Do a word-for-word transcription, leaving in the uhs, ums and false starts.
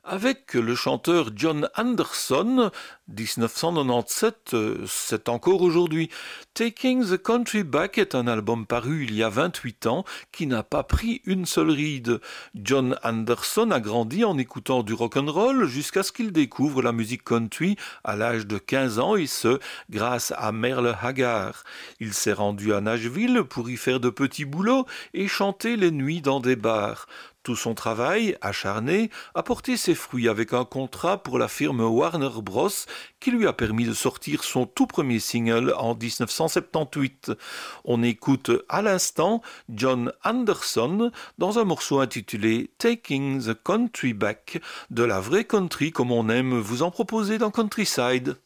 Avec le chanteur John Anderson, dix-neuf cent quatre-vingt-dix-sept, euh, c'est encore aujourd'hui. Taking the Country Back est un album paru il y a vingt-huit ans qui n'a pas pris une seule ride. John Anderson a grandi en écoutant du rock and roll jusqu'à ce qu'il découvre la musique country à l'âge de quinze ans et ce, grâce à Merle Haggard. Il s'est rendu à Nashville pour y faire de petits boulots et chanter les nuits dans des bars. Tout son travail, acharné, a porté ses fruits avec un contrat pour la firme Warner Bros. Qui lui a permis de sortir son tout premier single en dix-neuf cent soixante-dix-huit. On écoute à l'instant John Anderson dans un morceau intitulé Taking the Country Back, de la vraie country comme on aime vous en proposer dans Countryside.